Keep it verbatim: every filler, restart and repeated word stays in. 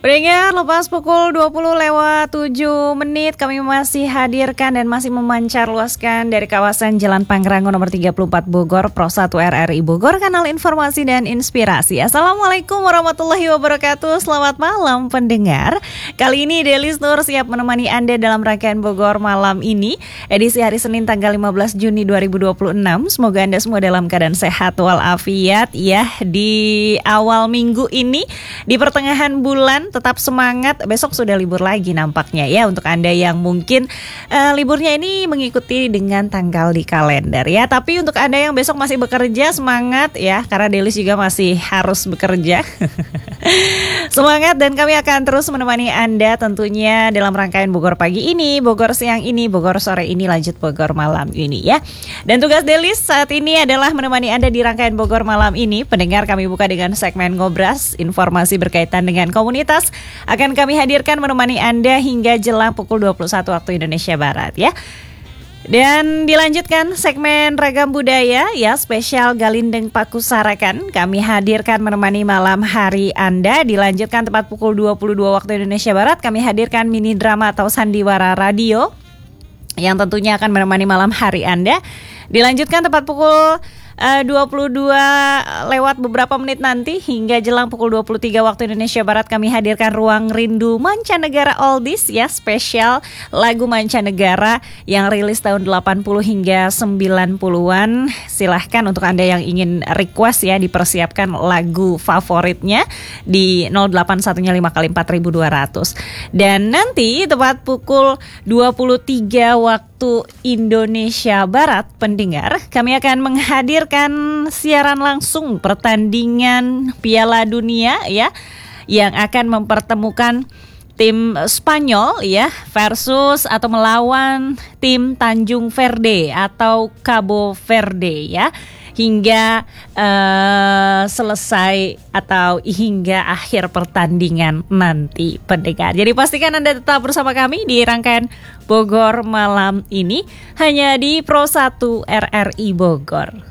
Pendengar, lepas pukul dua puluh lewat tujuh menit kami masih hadirkan dan masih memancar luaskan dari kawasan Jalan Pangrango nomor tiga puluh empat Bogor, Pro satu R R I Bogor, kanal informasi dan inspirasi. Assalamualaikum warahmatullahi wabarakatuh. Selamat malam pendengar. Kali ini Delis Nur siap menemani Anda dalam rangkaian Bogor malam ini, edisi hari Senin tanggal lima belas Juni dua ribu dua puluh enam. Semoga Anda semua dalam keadaan sehat walafiat ya di awal minggu ini, di pertengahan bulan. Tetap semangat, besok sudah libur lagi nampaknya ya untuk Anda yang mungkin uh, liburnya ini mengikuti dengan tanggal di kalender ya. Tapi untuk Anda yang besok masih bekerja, semangat ya, karena Delis juga masih harus bekerja. Semangat, dan kami akan terus menemani Anda tentunya dalam rangkaian Bogor pagi ini, Bogor siang ini, Bogor sore ini, lanjut Bogor malam ini ya. Dan tugas Delis saat ini adalah menemani Anda di rangkaian Bogor malam ini. Pendengar, kami buka dengan segmen Ngobras, informasi berkaitan dengan komunitas akan kami hadirkan menemani Anda hingga jelang pukul dua puluh satu waktu Indonesia Barat ya. Dan dilanjutkan segmen Ragam Budaya ya, spesial Galindeng Pakusarakan kami hadirkan menemani malam hari Anda. Dilanjutkan tepat pukul dua puluh dua waktu Indonesia Barat kami hadirkan mini drama atau sandiwara radio yang tentunya akan menemani malam hari Anda. Dilanjutkan tepat pukul Uh, dua puluh dua lewat beberapa menit nanti hingga jelang pukul dua puluh tiga waktu Indonesia Barat kami hadirkan Ruang Rindu Mancanegara Oldies ya, spesial lagu mancanegara yang rilis tahun delapan puluh hingga sembilan puluhan. Silahkan untuk Anda yang ingin request ya, dipersiapkan lagu favoritnya di nol delapan satu lima kali empat ribu dua ratus. Dan nanti tepat pukul dua puluh tiga waktu Indonesia Barat pendengar, kami akan menghadirkan siaran langsung pertandingan Piala Dunia ya, yang akan mempertemukan tim Spanyol ya versus atau melawan tim Tanjung Verde atau Cabo Verde ya, hingga uh, selesai atau hingga akhir pertandingan nanti pendengar. Jadi pastikan Anda tetap bersama kami di rangkaian Bogor malam ini hanya di Pro satu R R I Bogor.